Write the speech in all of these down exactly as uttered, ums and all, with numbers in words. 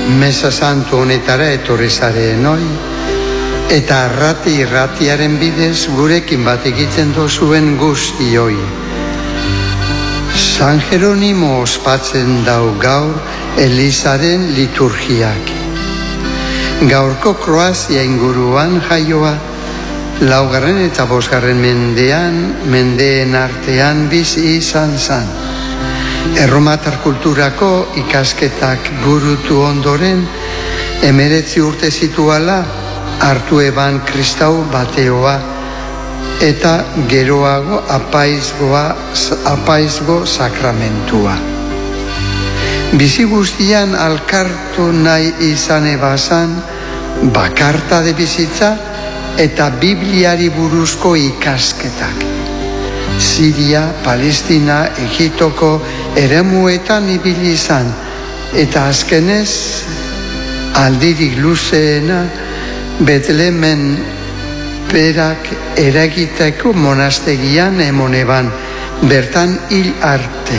mesa santu honetara etorri zareen hoi, eta arrati irratiaren bidez gurekin bat egiten dozuen guzti hoi. San Jeronimo ospatzen dau gaur Elizaren liturgiak. Gaurko Kroazia inguruan jaioa, laugarren eta bosgarren mendean, mendeen artean bizi izan zan. Erromatar kulturako ikasketak burutu ondoren, emeretzi urte zituala, hartu eban kristau bateoa, eta geroago apaizgoa, apaizgo sakramentua. Bizi guztian alkartu nahi izan ebazan, bakarta de bizitza eta Bibliari buruzko ikasketak. Siria, Palestina, Egiptoko eremuetan ibili izan, eta azkenez, aldirik luzeena, Betlemen berak eragiteko monastegian emoneban, bertan hil arte.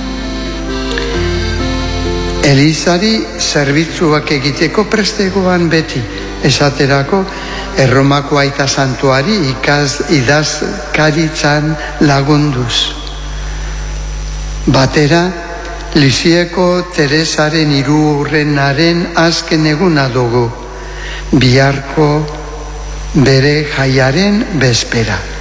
Elizari zerbitzuak egiteko prestegoan beti, esaterako Erromako aita santuari ikaz idazkaritzan lagunduz. Batera, Lisieko Teresaren hirugarrenaren azken eguna dugu, biharko bere jaiaren bezpera.